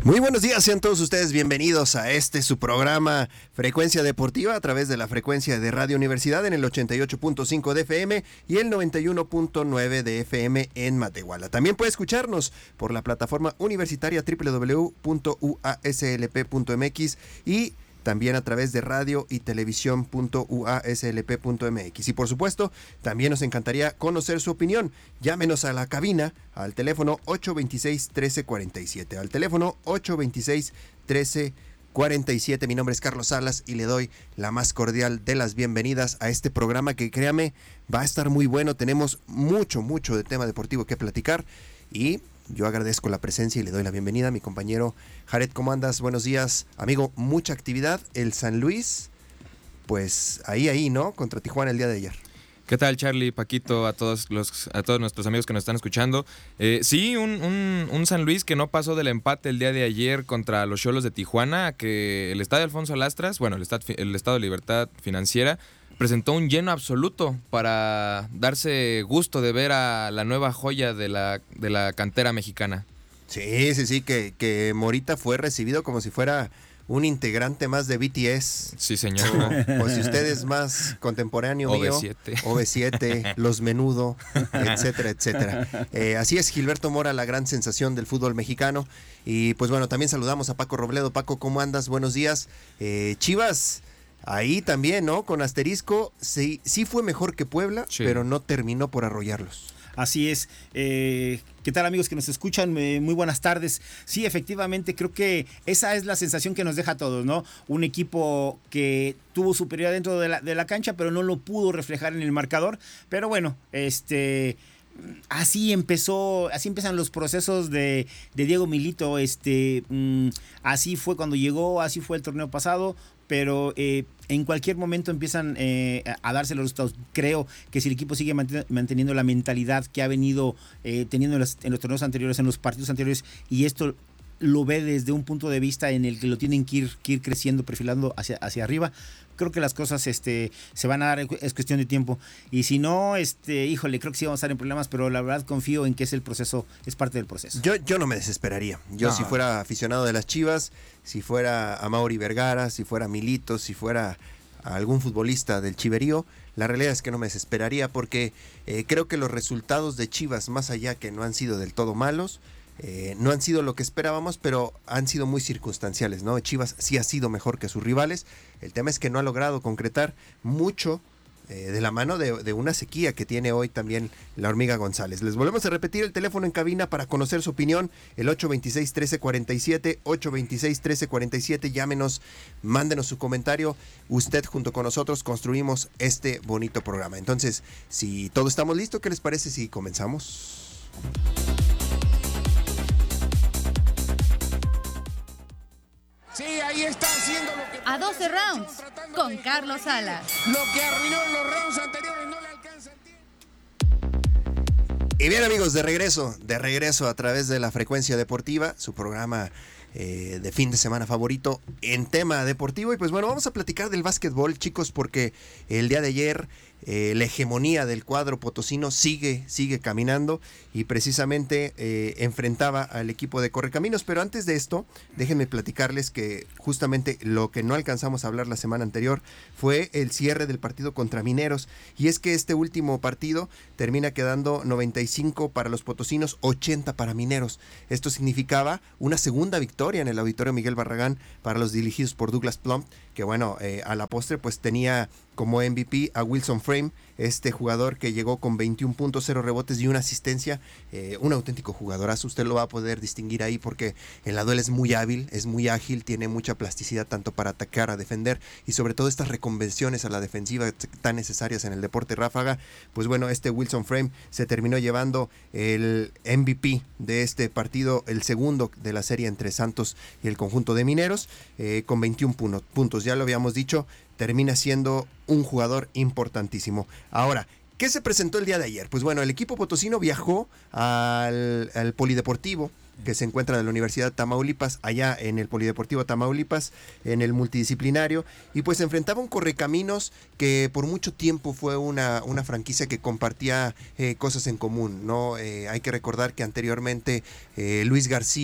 Muy buenos días, sean todos ustedes bienvenidos a su programa Frecuencia Deportiva a través de la frecuencia de Radio Universidad en el 88.5 de FM y el 91.9 de FM en Matehuala. También puede escucharnos por la plataforma universitaria www.uaslp.mx y también a través de radio y televisión.uaslp.mx. Y por supuesto, también nos encantaría conocer su opinión. Llámenos a la cabina al teléfono 826-1347. Al teléfono 826-1347. Mi nombre es Carlos Salas y le doy la más cordial de las bienvenidas a este programa que, créame, va a estar muy bueno. Tenemos mucho de tema deportivo que platicar y yo agradezco la presencia y le doy la bienvenida a mi compañero Jared. ¿Cómo andas? Buenos días, amigo. Mucha actividad. El San Luis, pues ahí, ¿no? Contra Tijuana el día de ayer. ¿Qué tal, Charlie, Paquito, a todos nuestros amigos que nos están escuchando? Sí, un San Luis que no pasó del empate el día de ayer contra los Xolos de Tijuana, que el Estadio Alfonso Lastras, bueno, el Estado de Libertad Financiera, presentó un lleno absoluto para darse gusto de ver a la nueva joya de la cantera mexicana. Sí, que Morita fue recibido como si fuera un integrante más de BTS. Sí, señor. O si usted es más contemporáneo OV7. OV7, Los Menudo, etcétera. Así es, Gilberto Mora, la gran sensación del fútbol mexicano. Y pues bueno, también saludamos a Paco Robledo. Paco, ¿cómo andas? Buenos días. Chivas, ahí también, ¿no? Con asterisco, sí fue mejor que Puebla, sí, pero no terminó por arrollarlos. Así es. ¿Qué tal, amigos que nos escuchan? Muy buenas tardes. Sí, efectivamente, creo que esa es la sensación que nos deja a todos, ¿no? Un equipo que tuvo superioridad dentro de la cancha, pero no lo pudo reflejar en el marcador. Pero bueno, así empiezan los procesos de Diego Milito. Así fue cuando llegó, así fue el torneo pasado. Pero en cualquier momento empiezan a darse los resultados. Creo que si el equipo sigue manteniendo la mentalidad que ha venido teniendo en los torneos anteriores, en los partidos anteriores, y esto lo ve desde un punto de vista en el que lo tienen que ir creciendo, perfilando hacia arriba, creo que las cosas se van a dar, es cuestión de tiempo. Y si no, híjole, creo que sí vamos a estar en problemas, pero la verdad confío en que es el proceso, es parte del proceso. Yo no me desesperaría. Si fuera aficionado de las Chivas, si fuera Amaury Vergara, si fuera Milito, si fuera algún futbolista del Chiverío, la realidad es que no me desesperaría porque creo que los resultados de Chivas, más allá que no han sido del todo malos, no han sido lo que esperábamos, pero han sido muy circunstanciales, ¿no? Chivas sí ha sido mejor que sus rivales. El tema es que no ha logrado concretar mucho de la mano de una sequía que tiene hoy también la Hormiga González. Les volvemos a repetir el teléfono en cabina para conocer su opinión, el 826-1347, 826-1347, llámenos, mándenos su comentario. Usted junto con nosotros construimos este bonito programa. Entonces, si todos estamos listos, ¿qué les parece si comenzamos? Sí, ahí está haciendo lo que... A 12 rounds, con Carlos Salas. Lo que arruinó en los rounds anteriores no le alcanza el tiempo. Y bien, amigos, de regreso a través de la Frecuencia Deportiva, su programa de fin de semana favorito en tema deportivo. Y pues bueno, vamos a platicar del básquetbol, chicos, porque el día de ayer la hegemonía del cuadro potosino sigue caminando y precisamente enfrentaba al equipo de Correcaminos. Pero antes de esto, déjenme platicarles que justamente lo que no alcanzamos a hablar la semana anterior fue el cierre del partido contra Mineros, y es que este último partido termina quedando 95 para los potosinos, 80 para Mineros. Esto significaba una segunda victoria en el Auditorio Miguel Barragán para los dirigidos por Douglas Plum, que bueno, a la postre pues tenía como MVP a Wilson Frame, este jugador que llegó con 21 puntos, 0 rebotes y una asistencia, un auténtico jugadorazo. Usted lo va a poder distinguir ahí porque en la duela es muy hábil, es muy ágil, tiene mucha plasticidad tanto para atacar, a defender y sobre todo estas reconvenciones a la defensiva tan necesarias en el deporte ráfaga. Pues bueno, este Wilson Frame se terminó llevando el MVP de este partido, el segundo de la serie entre Santos y el conjunto de Mineros, con 21 puntos. Ya lo habíamos dicho, termina siendo un jugador importantísimo. Ahora, ¿qué se presentó el día de ayer? Pues bueno, el equipo potosino viajó al Polideportivo, que se encuentra de la Universidad de Tamaulipas, allá en el Polideportivo Tamaulipas, en el multidisciplinario, y pues se enfrentaba un Correcaminos que por mucho tiempo fue una franquicia que compartía cosas en común, ¿no? Hay que recordar que anteriormente Luis García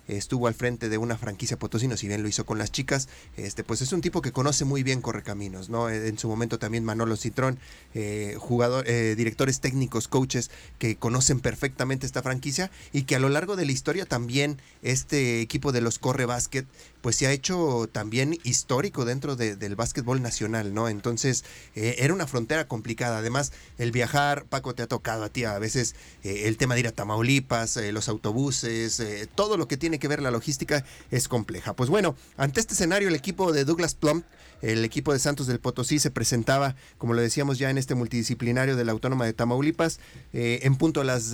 estuvo al frente de una franquicia Potosino, si bien lo hizo con las chicas, pues es un tipo que conoce muy bien Correcaminos, ¿no? En su momento también Manolo Citrón, directores técnicos, coaches que conocen perfectamente esta franquicia y que a lo largo de la historia también este equipo de los Corre Básquet pues se ha hecho también histórico dentro del básquetbol nacional, ¿no? Entonces era una frontera complicada. Además, el viajar, Paco, te ha tocado a ti a veces el tema de ir a Tamaulipas, los autobuses, todo lo que tiene que ver la logística es compleja. Pues bueno, ante este escenario el equipo de Douglas Plum, el equipo de Santos del Potosí, se presentaba, como lo decíamos ya, en este multidisciplinario de la Autónoma de Tamaulipas, en punto a las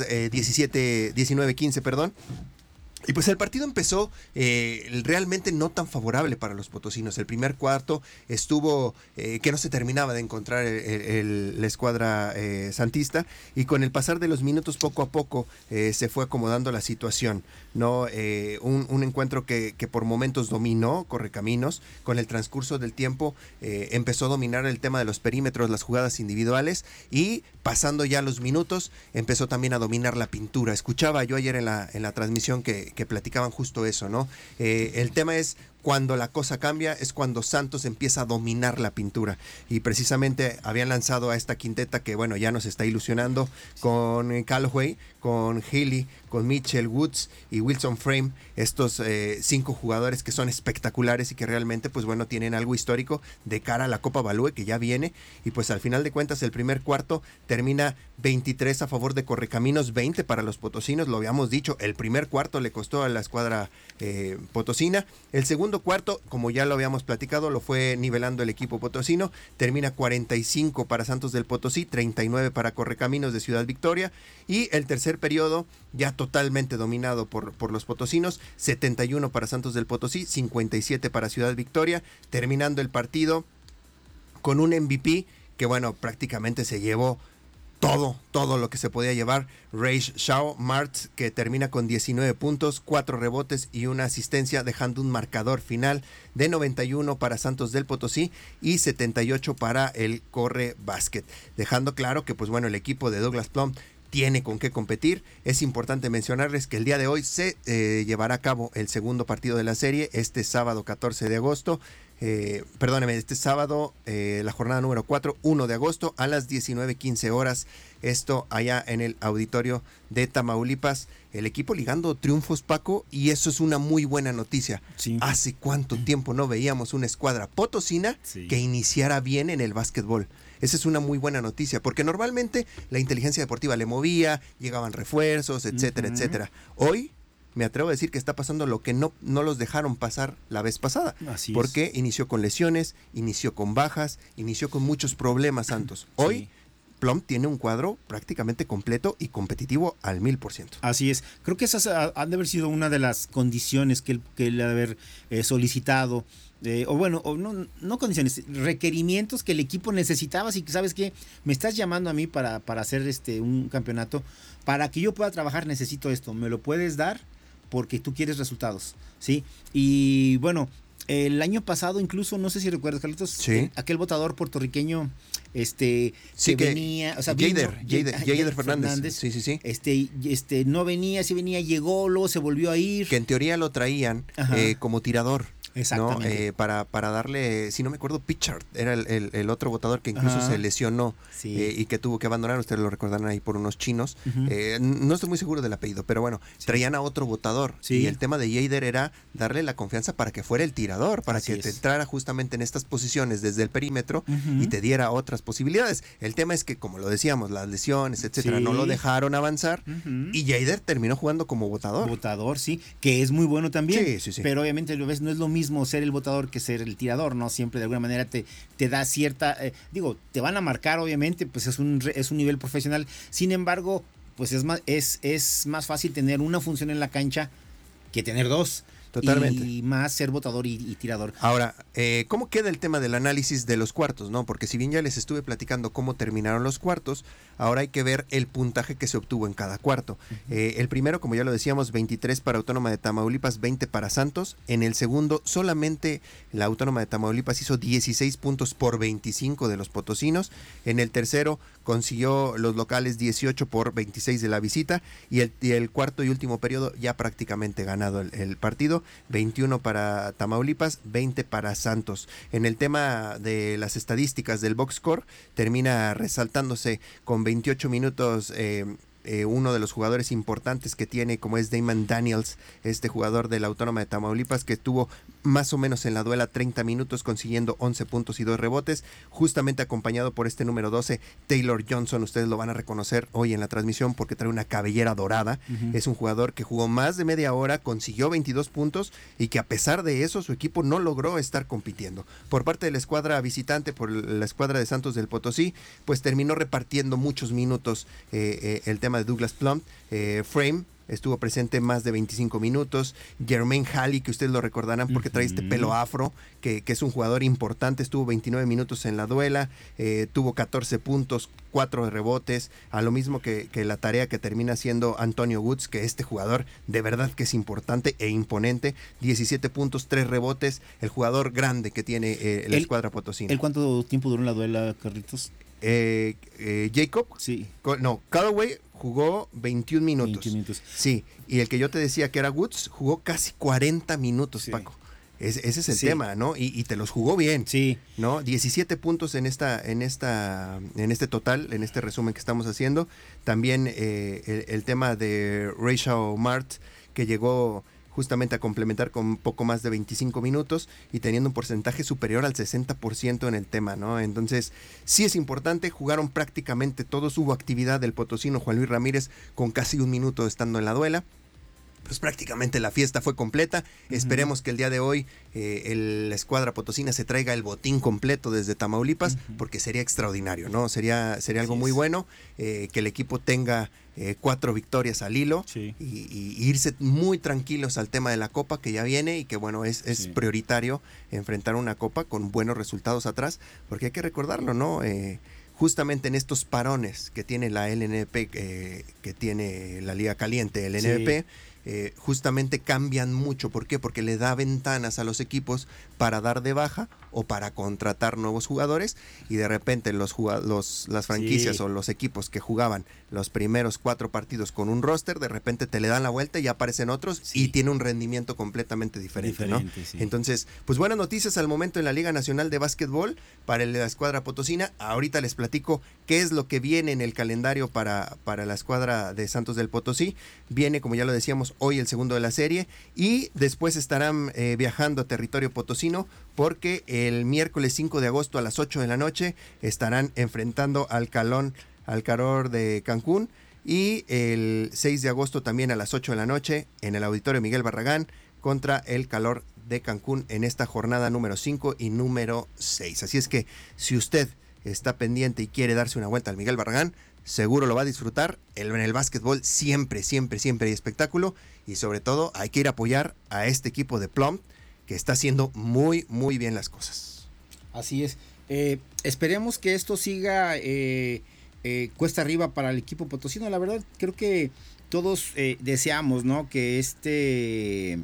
19:15, perdón. Y pues el partido empezó realmente no tan favorable para los potosinos. El primer cuarto estuvo que no se terminaba de encontrar la escuadra santista, y con el pasar de los minutos poco a poco se fue acomodando la situación, ¿no? Un encuentro que por momentos dominó Correcaminos. Con el transcurso del tiempo empezó a dominar el tema de los perímetros, las jugadas individuales, y pasando ya los minutos empezó también a dominar la pintura. Escuchaba yo ayer en la transmisión que platicaban justo eso, ¿no? El tema es cuando la cosa cambia, es cuando Santos empieza a dominar la pintura, y precisamente habían lanzado a esta quinteta que, bueno, ya nos está ilusionando, con Callaway, con Healy, con Mitchell, Woods y Wilson Frame, estos 5 jugadores que son espectaculares y que realmente, pues bueno, tienen algo histórico de cara a la Copa Balúe que ya viene. Y pues al final de cuentas el primer cuarto termina 23 a favor de Correcaminos, 20 para los potosinos. Lo habíamos dicho, el primer cuarto le costó a la escuadra potosina. El segundo cuarto, como ya lo habíamos platicado, lo fue nivelando el equipo potosino. Termina 45 para Santos del Potosí, 39 para Correcaminos de Ciudad Victoria. Y el tercer periodo ya totalmente dominado por los potosinos, 71 para Santos del Potosí, 57 para Ciudad Victoria, terminando el partido con un MVP que, bueno, prácticamente se llevó todo lo que se podía llevar. Raish Shao Martz, que termina con 19 puntos, 4 rebotes y una asistencia, dejando un marcador final de 91 para Santos del Potosí y 78 para el Corre Básquet, dejando claro que, pues bueno, el equipo de Douglas Plum tiene con qué competir. Es importante mencionarles que el día de hoy se llevará a cabo el segundo partido de la serie, este sábado 14 de agosto. Este sábado, la jornada número 4, 1 de agosto, a las 19:15 horas. Esto allá en el auditorio de Tamaulipas. El equipo ligando triunfos, Paco, y eso es una muy buena noticia. Sí. Hace cuánto tiempo no veíamos una escuadra potosina que iniciara bien en el básquetbol. Esa es una muy buena noticia, porque normalmente la inteligencia deportiva le movía, llegaban refuerzos, etcétera, etcétera. Hoy me atrevo a decir que está pasando lo que no los dejaron pasar la vez pasada. Así porque inició con lesiones, inició con bajas, inició con muchos problemas Santos. Hoy Plum tiene un cuadro prácticamente completo y competitivo al 1000%. Así es. Creo que esas han de haber sido una de las condiciones que él ha de haber solicitado. No condiciones, requerimientos que el equipo necesitaba. Así que, ¿sabes qué? Me estás llamando a mí para hacer un campeonato. Para que yo pueda trabajar necesito esto. ¿Me lo puedes dar? Porque tú quieres resultados, ¿sí? Y bueno, el año pasado incluso, no sé si recuerdas, Carlitos, aquel votador puertorriqueño que venía, o sea, Jader Fernández. Sí. No venía, sí venía, llegó, luego se volvió a ir. Que en teoría lo traían como tirador. Exactamente. ¿No? Para darle, si no me acuerdo, Pitchard era el otro votador que incluso se lesionó y que tuvo que abandonar. Ustedes lo recordarán ahí por unos chinos. No estoy muy seguro del apellido, pero bueno, traían a otro votador. Y el tema de Jader era darle la confianza para que fuera el tirador, para que te entrara justamente en estas posiciones desde el perímetro y te diera otras posibilidades. El tema es que, como lo decíamos, las lesiones, etcétera, no lo dejaron avanzar y Jader terminó jugando como votador. Votador, sí, que es muy bueno también. Sí. Pero obviamente no es lo mismo ser el votador que ser el tirador, ¿no? Siempre de alguna manera te da cierta, te van a marcar, obviamente, pues es un nivel profesional. Sin embargo, pues es más fácil tener una función en la cancha que tener dos. Totalmente. Y más ser botador y tirador. Ahora, ¿cómo queda el tema del análisis de los cuartos, no? Porque si bien ya les estuve platicando cómo terminaron los cuartos, ahora hay que ver el puntaje que se obtuvo en cada cuarto. El primero, como ya lo decíamos, 23 para Autónoma de Tamaulipas, 20 para Santos. En el segundo, solamente la Autónoma de Tamaulipas hizo 16 puntos por 25 de los potosinos. En el tercero, consiguió los locales 18 por 26 de la visita. Y el cuarto y último periodo, ya prácticamente ganado el partido. 21 para Tamaulipas, 20 para Santos. En el tema de las estadísticas del box score, termina resaltándose con 28 minutos uno de los jugadores importantes que tiene, como es Damon Daniels, este jugador de la Autónoma de Tamaulipas, que tuvo más o menos en la duela 30 minutos, consiguiendo 11 puntos y 2 rebotes, justamente acompañado por este número 12, Taylor Johnson. Ustedes lo van a reconocer hoy en la transmisión porque trae una cabellera dorada. Es un jugador que jugó más de media hora, consiguió 22 puntos y que a pesar de eso su equipo no logró estar compitiendo. Por parte de la escuadra visitante, por la escuadra de Santos del Potosí, pues terminó repartiendo muchos minutos el tema de Douglas Plum. Frame estuvo presente más de 25 minutos. Jermaine Halley, que ustedes lo recordarán porque trae este pelo afro, que es un jugador importante, estuvo 29 minutos en la duela, tuvo 14 puntos, 4 rebotes, a lo mismo que la tarea que termina haciendo Antonio Woods, que este jugador de verdad que es importante e imponente, 17 puntos, 3 rebotes, el jugador grande que tiene la escuadra potosina. ¿El cuánto tiempo duró en la duela, Carlitos? Jacob, sí. No, Callaway jugó 21 minutos. 21 minutos. Sí, y el que yo te decía que era Woods jugó casi 40 minutos, sí. Paco. Ese es el tema, ¿no? Y te los jugó bien. Sí. ¿No? 17 puntos en este total, en este resumen que estamos haciendo. También el tema de Rachel Mart, que llegó justamente a complementar con poco más de 25 minutos y teniendo un porcentaje superior al 60% en el tema, ¿no? Entonces, sí es importante, jugaron prácticamente todos, hubo actividad del potosino Juan Luis Ramírez con casi un minuto estando en la duela. Pues prácticamente la fiesta fue completa. Esperemos que el día de hoy la escuadra potosina se traiga el botín completo desde Tamaulipas, porque sería extraordinario, ¿no? Sería algo muy bueno que el equipo tenga 4 victorias al hilo, y irse muy tranquilos al tema de la Copa que ya viene y que bueno, es prioritario enfrentar una Copa con buenos resultados atrás, porque hay que recordarlo, ¿no? Justamente en estos parones que tiene la LNP, que tiene la Liga Caliente, el LNP, justamente cambian mucho. ¿Por qué? Porque le da ventanas a los equipos para dar de baja o para contratar nuevos jugadores, y de repente las franquicias o los equipos que jugaban los primeros 4 partidos con un roster, de repente te le dan la vuelta y ya aparecen otros y tiene un rendimiento completamente diferente, ¿no? Sí. Entonces, pues buenas noticias al momento en la Liga Nacional de Básquetbol para la escuadra potosina. Ahorita les platico qué es lo que viene en el calendario para la escuadra de Santos del Potosí. Viene, como ya lo decíamos, hoy el segundo de la serie, y después estarán viajando a territorio potosino, porque el miércoles 5 de agosto a las 8 de la noche estarán enfrentando al Calor de Cancún, y el 6 de agosto también a las 8 de la noche en el Auditorio Miguel Barragán contra el Calor de Cancún en esta jornada número 5 y número 6. Así es que si usted está pendiente y quiere darse una vuelta al Miguel Barragán, seguro lo va a disfrutar. En el básquetbol siempre hay espectáculo, y sobre todo hay que ir a apoyar a este equipo de Plum, que está haciendo muy, muy bien las cosas. Así es. Esperemos que esto siga cuesta arriba para el equipo potosino. La verdad, creo que todos deseamos, ¿no? Que este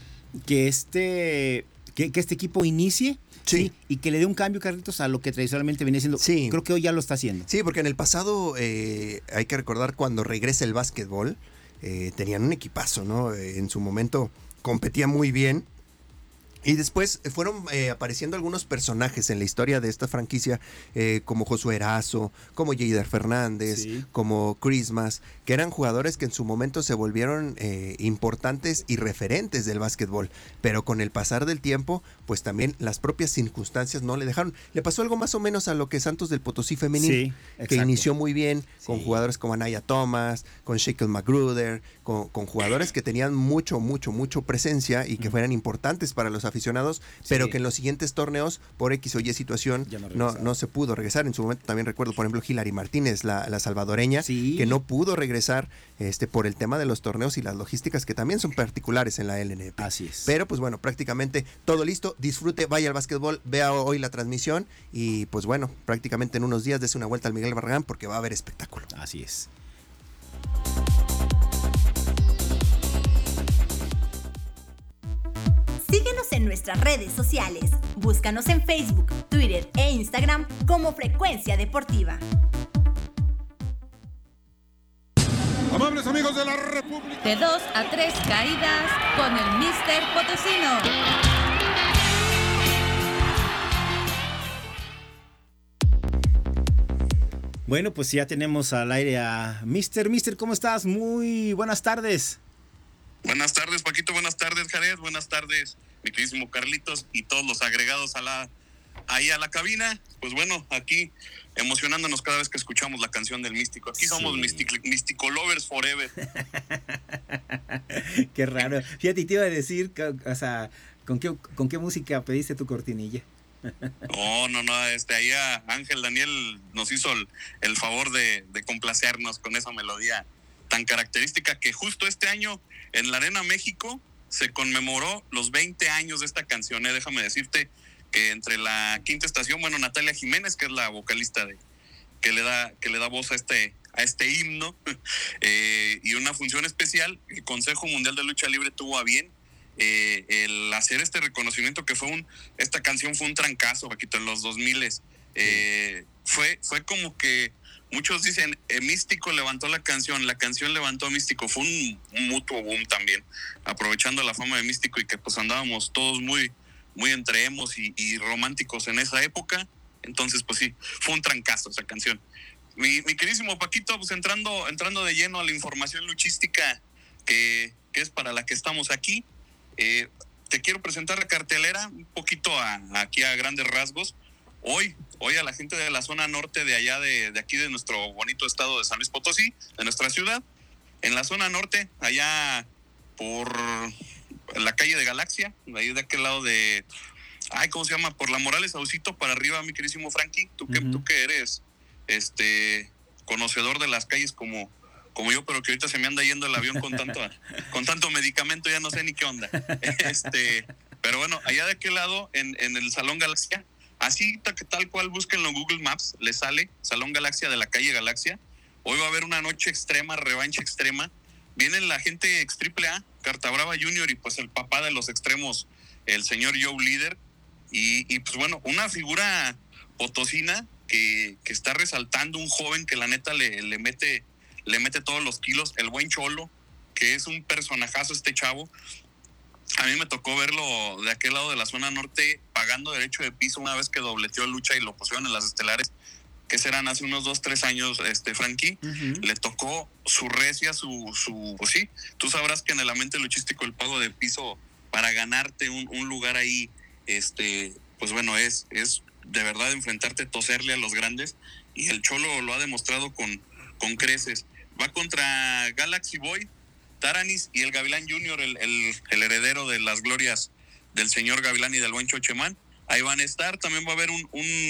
equipo inicie. Sí, y que le dé un cambio, Carlitos, a lo que tradicionalmente venía haciendo. Sí. Creo que hoy ya lo está haciendo. Sí, porque en el pasado hay que recordar cuando regresa el básquetbol, tenían un equipazo, ¿no? En su momento competía muy bien. Y después fueron apareciendo algunos personajes en la historia de esta franquicia, como Josué Erazo, como Jader Fernández, como Christmas, que eran jugadores que en su momento se volvieron importantes y referentes del básquetbol, pero con el pasar del tiempo, pues también las propias circunstancias no le dejaron. Le pasó algo más o menos a lo que Santos del Potosí femenil, que inició muy bien con jugadores como Anaya Thomas, con Shaquille Magruder, con jugadores que tenían mucho presencia y que fueran importantes para los aficionados, pero que en los siguientes torneos, por X o Y situación, no se pudo regresar. En su momento también recuerdo, por ejemplo, Hilary Martínez, la salvadoreña, que no pudo regresar por el tema de los torneos y las logísticas que también son particulares en la LNP. Así es. Pero pues bueno, prácticamente todo listo. Disfrute, vaya al básquetbol, vea hoy la transmisión y pues bueno, prácticamente en unos días dése una vuelta al Miguel Barragán porque va a haber espectáculo. Así es. Síguenos en nuestras redes sociales. Búscanos en Facebook, Twitter e Instagram como Frecuencia Deportiva. Amables amigos de la República. De 2 a 3 caídas con el Mister Potosino. Bueno, pues ya tenemos al aire a Mister. Mister, ¿cómo estás? Muy buenas tardes. Buenas tardes, Paquito. Buenas tardes, Jared. Buenas tardes, mi queridísimo Carlitos y todos los agregados ahí a la cabina. Pues bueno, aquí emocionándonos cada vez que escuchamos la canción del Místico. Aquí somos Místico Lovers Forever. Qué raro. Fíjate, te iba a decir, o sea, ¿con qué música pediste tu cortinilla? No, ahí a Ángel Daniel nos hizo el favor de complacernos con esa melodía tan característica que justo este año en la Arena México se conmemoró los 20 años de esta canción. Déjame decirte que entre la quinta estación, bueno, Natalia Jiménez, que es la vocalista que le da voz a este himno, y una función especial, el Consejo Mundial de Lucha Libre tuvo a bien el hacer este reconocimiento que esta canción fue un trancazo, Paquito, en los 2000s. Fue como que muchos dicen, Místico levantó la canción levantó a Místico. Fue un mutuo boom también, aprovechando la fama de Místico y que pues andábamos todos muy, muy entre emos y románticos en esa época. Entonces pues sí, fue un trancazo esa canción. Mi queridísimo Paquito, pues entrando de lleno a la información luchística que es para la que estamos aquí. Te quiero presentar la cartelera un poquito aquí a grandes rasgos. Hoy a la gente de la zona norte de allá de aquí de nuestro bonito estado de San Luis Potosí, de nuestra ciudad, en la zona norte, allá por la calle de Galaxia, ahí de aquel lado de, ¿cómo se llama? Por la Morales Saucito para arriba, mi queridísimo Frankie, tú que eres conocedor de las calles como yo, pero que ahorita se me anda yendo el avión con tanto medicamento, ya no sé ni qué onda. Pero bueno, allá de aquel lado, en el Salón Galaxia, así tal cual, búsquenlo en Google Maps, les sale Salón Galaxia de la calle Galaxia. Hoy va a haber una noche extrema, revancha extrema. Vienen la gente ex AAA, Carta Brava Junior y pues el papá de los extremos, el señor Joe Líder. Y pues bueno, una figura potosina que está resaltando, un joven que la neta le mete todos los kilos, el buen Cholo, que es un personajazo este chavo. A mí me tocó verlo de aquel lado de la zona norte pagando derecho de piso una vez que dobleteó lucha y lo pusieron en las estelares, que serán hace unos 2-3 años, Frankie. Le tocó su recia, pues sí, tú sabrás que en el ambiente luchístico el pago de piso para ganarte un lugar ahí, pues bueno, es de verdad enfrentarte, toserle a los grandes, y el Cholo lo ha demostrado con creces. Va contra Galaxy Boy, Taranis y el Gavilán Junior, el heredero de las glorias del señor Gavilán y del buen Chochemán. Ahí van a estar. También va a haber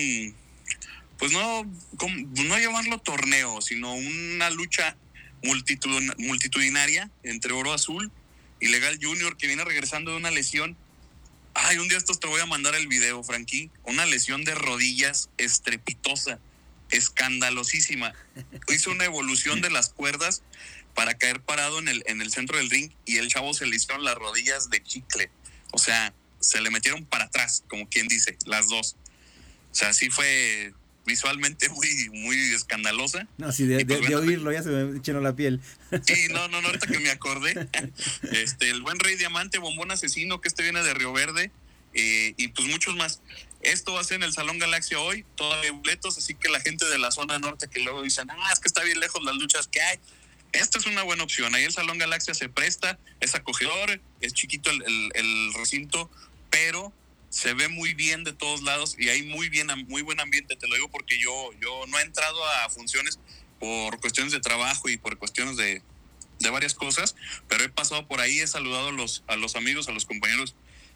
pues no llamarlo torneo, sino una lucha multitudinaria entre Oro Azul y Legal Junior, que viene regresando de una lesión. Un día estos te voy a mandar el video, Frankie. Una lesión de rodillas estrepitosa, escandalosísima. Hizo una evolución de las cuerdas para caer parado en el centro del ring y el chavo se le hicieron las rodillas de chicle. O sea, se le metieron para atrás, como quien dice, las dos. O sea, sí fue visualmente muy, muy escandalosa. No, sí, de oírlo ya se me echenó la piel. Sí, no, ahorita que me acordé. El buen Rey Diamante, Bombón Asesino, que viene de Río Verde, y pues muchos más. Esto va a ser en el Salón Galaxia hoy, todavía hay boletos, así que la gente de la zona norte que luego dicen, es que está bien lejos las luchas que hay. Esta es una buena opción. Ahí el Salón Galaxia se presta, es acogedor, es chiquito el recinto, pero se ve muy bien de todos lados y hay muy buen ambiente. Te lo digo porque yo no he entrado a funciones por cuestiones de trabajo y por cuestiones de varias cosas, pero he pasado por ahí, he saludado a los amigos, a los compañeros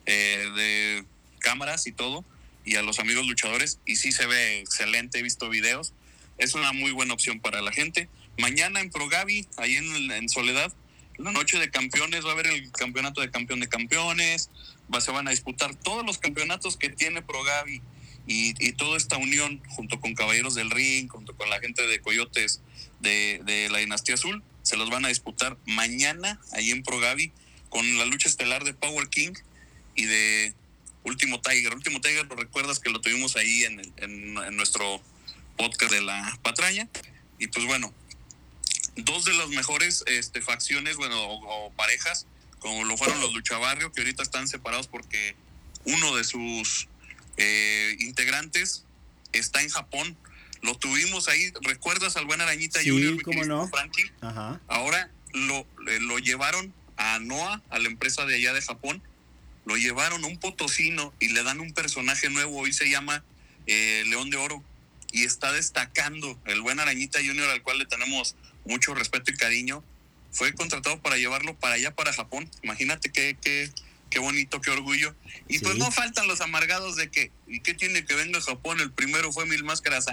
de cámaras y todo, y a los amigos luchadores, y sí se ve excelente, he visto videos, es una muy buena opción para la gente. Mañana en Progavi, ahí en Soledad, la noche de campeones, va a haber el campeonato de campeón de campeones, se van a disputar todos los campeonatos que tiene Progavi y toda esta unión junto con Caballeros del Ring, junto con la gente de Coyotes de la Dinastía Azul, se los van a disputar mañana ahí en Progavi con la lucha estelar de Power King y de Último Tiger. Último Tiger, ¿lo recuerdas que lo tuvimos ahí en nuestro podcast de la patraña? Y pues bueno, dos de las mejores facciones, bueno, o parejas, como lo fueron los Lucha Barrio, que ahorita están separados porque uno de sus integrantes está en Japón. Lo tuvimos ahí, ¿recuerdas al buen Arañita Junior? Sí, cómo no. Frankie. Ajá. Ahora lo llevaron a Noah, a la empresa de allá de Japón, lo llevaron a un potosino y le dan un personaje nuevo, hoy se llama León de Oro, y está destacando el buen Arañita Junior, al cual le tenemos mucho respeto y cariño. Fue contratado para llevarlo para allá, para Japón. Imagínate qué bonito, qué orgullo. Y sí, pues no faltan los amargados de que, ¿y qué tiene que venga a Japón? El primero fue Mil Máscaras.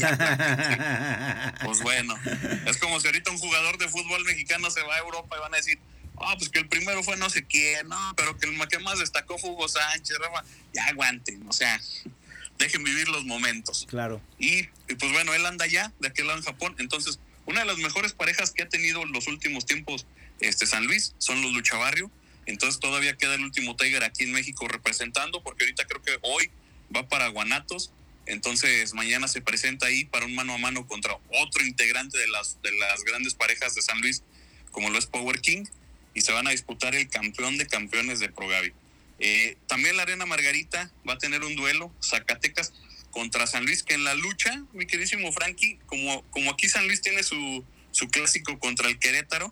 Pues bueno, es como si ahorita un jugador de fútbol mexicano se va a Europa y van a decir, pues que el primero fue no sé quién, no, pero que el que más destacó fue Hugo Sánchez, Rafa. Ya aguanten, o sea, dejen vivir los momentos. Claro. Y pues bueno, él anda allá, de aquel lado en Japón. Entonces, una de las mejores parejas que ha tenido en los últimos tiempos San Luis son los Lucha Barrio. Entonces todavía queda el Último Tiger aquí en México representando, porque ahorita creo que hoy va para Guanatos. Entonces mañana se presenta ahí para un mano a mano contra otro integrante de las grandes parejas de San Luis, como lo es Power King, y se van a disputar el campeón de campeones de Progavi. También la Arena Margarita va a tener un duelo, Zacatecas contra San Luis, que en la lucha, mi queridísimo Frankie, como aquí San Luis tiene su clásico contra el Querétaro,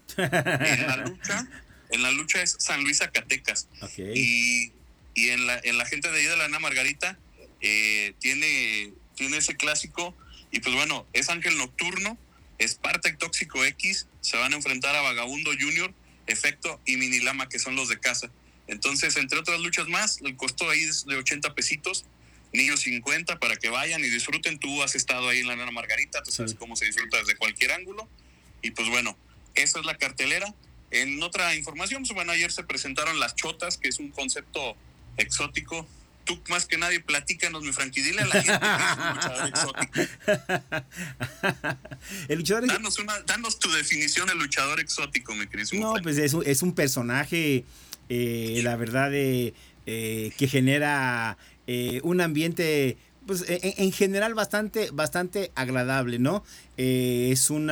en la lucha es San Luis Zacatecas. Okay. Y en la gente de ahí de la Arena Margarita tiene ese clásico, y pues bueno, es Ángel Nocturno, Esparta y Tóxico X, se van a enfrentar a Vagabundo Junior, Efecto y Minilama, que son los de casa. Entonces, entre otras luchas más, el costo ahí es de 80 pesitos, niños 50, para que vayan y disfruten. Tú has estado ahí en la Arena Margarita, tú sabes cómo se disfruta desde cualquier ángulo. Y pues bueno, esa es la cartelera. En otra información, pues bueno, ayer se presentaron las chotas, que es un concepto exótico. Tú más que nadie platícanos, mi Frankie, dile a la gente que es un luchador exótico. Danos tu definición de luchador exótico, mi querido. No, pues es un personaje, la verdad, que genera un ambiente, pues en general bastante agradable, ¿no? Es son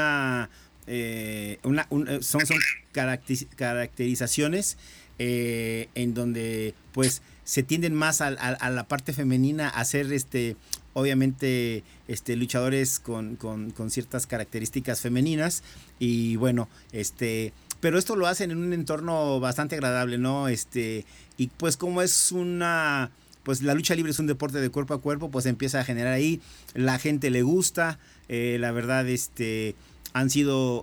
caracterizaciones en donde pues se tienden más a la parte femenina, a ser obviamente luchadores con ciertas características femeninas, y bueno, pero esto lo hacen en un entorno bastante agradable, ¿no? Y pues como es pues la lucha libre es un deporte de cuerpo a cuerpo, pues empieza a generar ahí, la gente le gusta, la verdad, han sido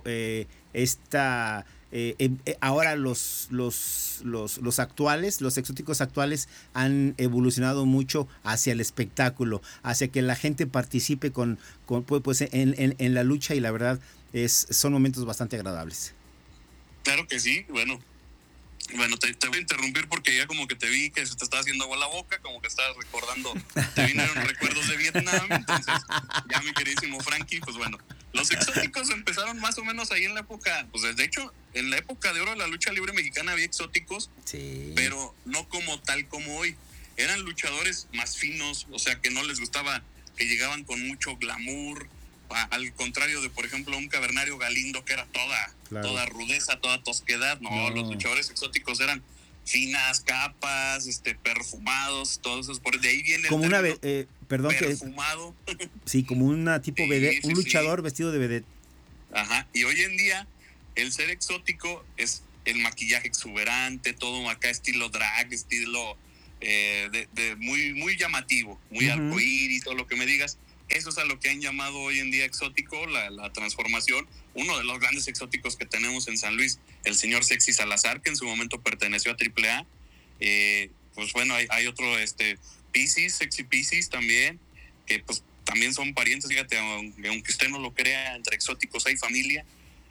ahora los actuales, los exóticos actuales han evolucionado mucho hacia el espectáculo, hacia que la gente participe pues en la lucha, y la verdad son momentos bastante agradables. Claro que sí. Bueno, te voy a interrumpir porque ya como que te vi que se te estaba haciendo agua la boca, como que estabas recordando, te vinieron recuerdos de Vietnam. Entonces, ya mi queridísimo Frankie, pues bueno, los exóticos empezaron más o menos ahí en la época, pues de hecho, en la época de oro de la lucha libre mexicana había exóticos, sí, pero no como tal como hoy. Eran luchadores más finos, o sea, que no les gustaba, que llegaban con mucho glamour, al contrario de, por ejemplo, un Cavernario Galindo, que era toda rudeza, toda tosquedad. No, los luchadores exóticos eran finas capas, perfumados, todos esos, por de ahí viene como el perfumado. Sí, como una tipo vedette, un luchador vestido de vedette. Ajá, y hoy en día el ser exótico es el maquillaje exuberante, todo acá estilo drag, estilo muy, muy llamativo, muy arcoíris, todo lo que me digas. Eso es a lo que han llamado hoy en día exótico, la transformación. Uno de los grandes exóticos que tenemos en San Luis, el señor Sexy Salazar, que en su momento perteneció a AAA, pues bueno, hay otro, Piscis, Sexy Piscis también, que pues también son parientes, fíjate, aunque usted no lo crea, entre exóticos hay familia.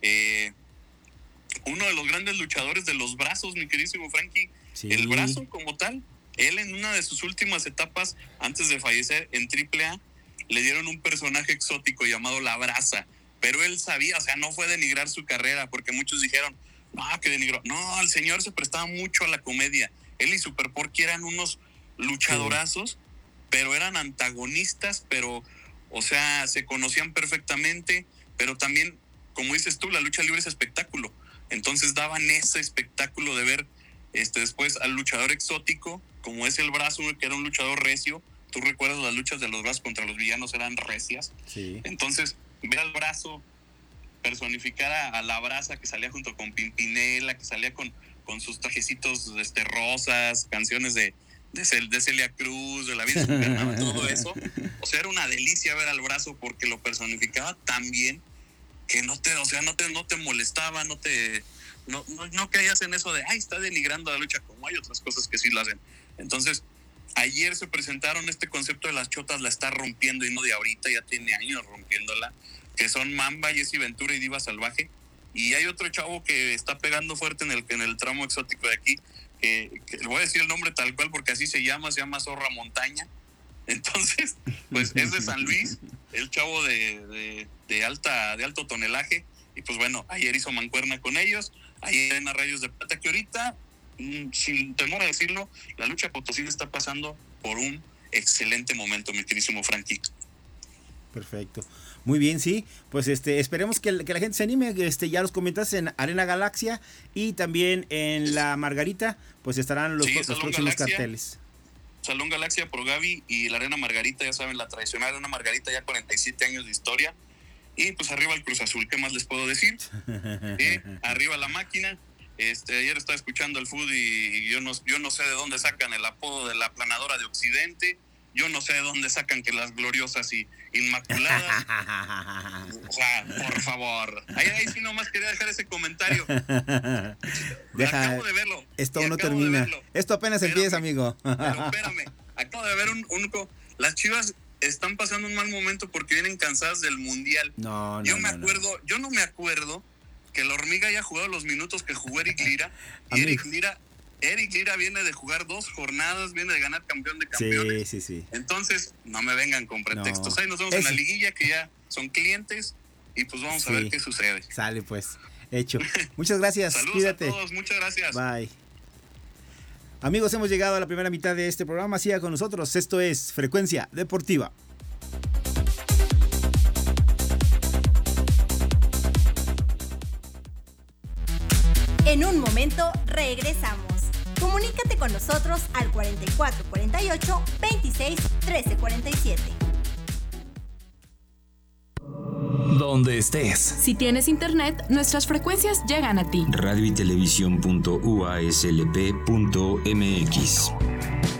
Uno de los grandes luchadores de los brazos, mi queridísimo Frankie, sí. El brazo como tal, él en una de sus últimas etapas, antes de fallecer en AAA, le dieron un personaje exótico llamado La Brasa, pero él sabía, o sea, no fue denigrar su carrera, porque muchos dijeron, no, que denigró. No, el señor se prestaba mucho a la comedia. Él y Super Porky eran unos luchadorazos, pero eran antagonistas, pero, o sea, se conocían perfectamente, pero también, como dices tú, la lucha libre es espectáculo. Entonces daban ese espectáculo de ver después al luchador exótico, como es el brazo, que era un luchador recio. Tú recuerdas las luchas de los brazos contra los villanos, eran recias. Sí. Entonces, ver al brazo personificar a la Brasa, que salía junto con Pimpinela, que salía con sus trajecitos rosas, canciones de Celia Cruz, de la vida Superman, todo eso. O sea, era una delicia ver al brazo porque lo personificaba tan bien que no te molestaba, no caías en eso de, ay, está denigrando la lucha, como hay otras cosas que sí lo hacen. Entonces, ayer se presentaron este concepto de las chotas, la está rompiendo, y no de ahorita, ya tiene años rompiéndola, que son Mamba, Jessy Ventura y Diva Salvaje. Y hay otro chavo que está pegando fuerte en el tramo exótico de aquí, que le voy a decir el nombre tal cual porque así se llama Zorra Montaña. Entonces, pues es de San Luis, el chavo de alto tonelaje. Y pues bueno, ayer hizo mancuerna con ellos, ayer en Rayos de Plata, que ahorita, sin temor a decirlo, la lucha potosina está pasando por un excelente momento, mi queridísimo Frankie. Perfecto. Muy bien, sí. Pues esperemos que la gente se anime. Ya los comentaste en Arena Galaxia y también en la Margarita, pues estarán los próximos Galaxia, carteles. Salón Galaxia por Gaby y la Arena Margarita, ya saben, la tradicional Arena Margarita, ya 47 años de historia. Y pues arriba el Cruz Azul, ¿qué más les puedo decir? Arriba la máquina. Ayer estaba escuchando el food y yo no sé de dónde sacan el apodo de la aplanadora de Occidente. Yo no sé de dónde sacan que las gloriosas y inmaculadas. O sea, por favor. Ahí sí nomás quería dejar ese comentario. Acabo de verlo. Esto no termina. Esto apenas empieza, amigo. Pero espérame. Acabo de ver las Chivas están pasando un mal momento porque vienen cansadas del Mundial. Yo no me acuerdo que la Hormiga haya jugado los minutos que jugó Eric Lira. Y Eric Lira viene de jugar 2 jornadas, viene de ganar campeón de campeones. Sí. Entonces, no me vengan con pretextos. Ahí nos vemos en la liguilla, que ya son clientes, y pues vamos a ver qué sucede. Sale pues, hecho. Muchas gracias. Saludos. Cuídate. A todos, muchas gracias. Bye. Amigos, hemos llegado a la primera mitad de este programa. Siga con nosotros. Esto es Frecuencia Deportiva. En un momento regresamos. Comunícate con nosotros al 44 48 26 13 47. Donde estés. Si tienes internet, nuestras frecuencias llegan a ti. Radio y televisión.uaslp.mx.